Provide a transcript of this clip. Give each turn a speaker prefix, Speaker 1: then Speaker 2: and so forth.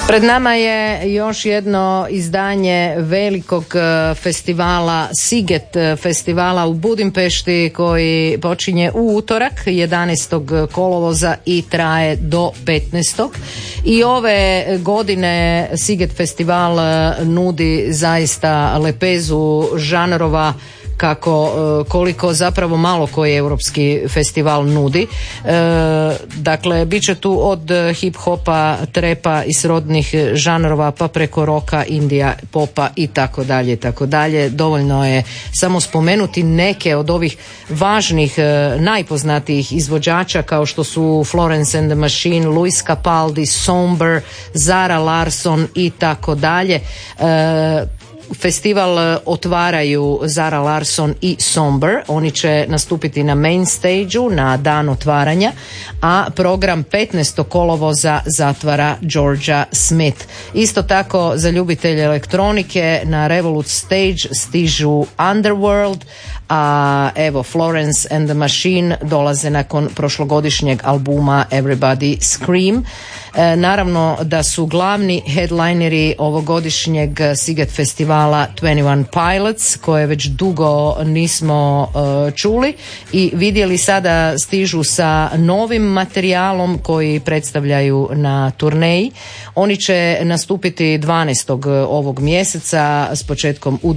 Speaker 1: Pred nama je još jedno izdanje velikog festivala, Sziget festivala u Budimpešti, koji počinje u utorak 11. kolovoza i traje do 15. I ove godine Sziget festival nudi zaista lepezu žanrova koliko zapravo malo koji europski festival nudi. Dakle, bit će tu od hip-hopa, trepa i srodnih žanrova pa preko roka, indija, popa i tako dalje, tako dalje. Dovoljno je samo spomenuti neke od ovih važnih, najpoznatijih izvođača kao što su Florence and the Machine, Luis Capaldi, Somber, Zara Larsson i tako dalje. Festival otvaraju Zara Larsson i Somber. Oni će nastupiti na main stage-u na dan otvaranja, a program 15. kolovoza zatvara Georgia Smith. Isto tako za ljubitelje elektronike na Revolut stage stižu Underworld, a evo Florence and the Machine dolaze nakon prošlogodišnjeg albuma Everybody Scream. Naravno da su glavni headlineri ovogodišnjeg Sziget festivala 21 Pilots, koje već dugo nismo čuli i vidjeli. Sada stižu sa novim materijalom koji predstavljaju na turneji. Oni će nastupiti 12. ovog mjeseca s početkom u